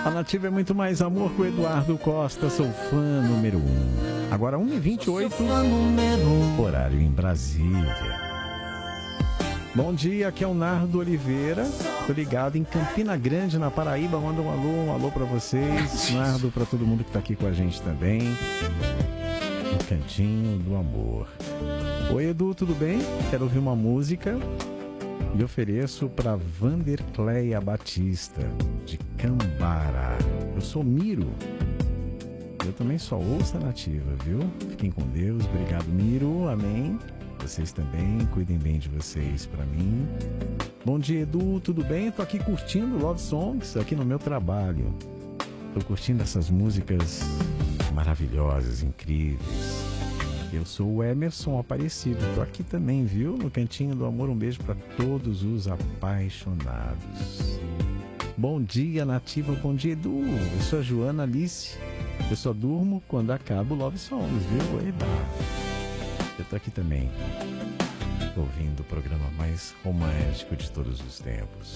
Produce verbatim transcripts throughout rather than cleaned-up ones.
A Nativa é muito mais amor que o Eduardo Costa, sou fã número um. Agora uma e vinte e oito, horário em Brasília. Bom dia, aqui é o Nardo Oliveira, tô ligado em Campina Grande, na Paraíba. Manda um alô, um alô pra vocês, Nardo, pra todo mundo que tá aqui com a gente também. No Cantinho do Amor. Oi, Edu, tudo bem? Quero ouvir uma música e ofereço pra Vandercleia Batista, de Cambara. Eu sou Miro. Eu também só ouço a Nativa, viu? Fiquem com Deus. Obrigado, Miro. Amém. Vocês também. Cuidem bem de vocês pra mim. Bom dia, Edu. Tudo bem? Tô aqui curtindo Love Songs aqui no meu trabalho. Tô curtindo essas músicas maravilhosas, incríveis. Eu sou o Emerson Aparecido. Tô aqui também, viu? No Cantinho do Amor. Um beijo pra todos os apaixonados. Bom dia, Nativa. Bom dia, Edu. Eu sou a Joana Alice. Eu só durmo quando acaba o Love Songs, viu? Eba. Eu tô aqui também, ouvindo o programa mais romântico de todos os tempos.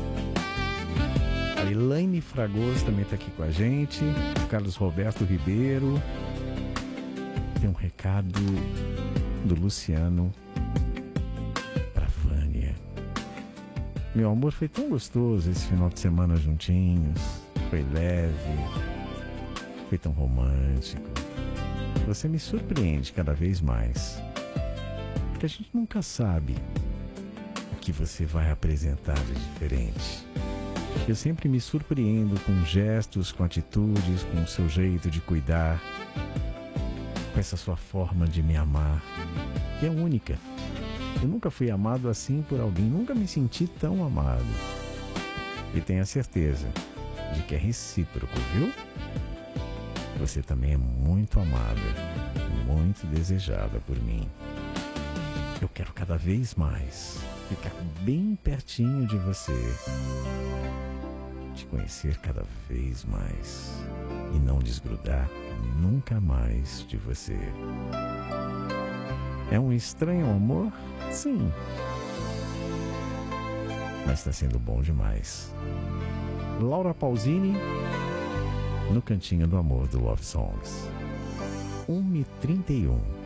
A Elaine Fragoso também tá aqui com a gente. O Carlos Roberto Ribeiro. Tem um recado do Luciano pra Vânia. Meu amor, foi tão gostoso esse final de semana juntinhos. Foi leve, foi tão romântico. Você me surpreende cada vez mais. Porque a gente nunca sabe o que você vai apresentar de diferente. Eu sempre me surpreendo com gestos, com atitudes, com o seu jeito de cuidar, com essa sua forma de me amar, que é única. Eu nunca fui amado assim por alguém, nunca me senti tão amado. E tenha certeza de que é recíproco, viu? Você também é muito amada, muito desejada por mim. Eu quero cada vez mais ficar bem pertinho de você, te conhecer cada vez mais e não desgrudar nunca mais de você. É um estranho amor? Sim. Mas está sendo bom demais. Laura Pausini, no Cantinho do Amor do Love Songs. uma e trinta e um.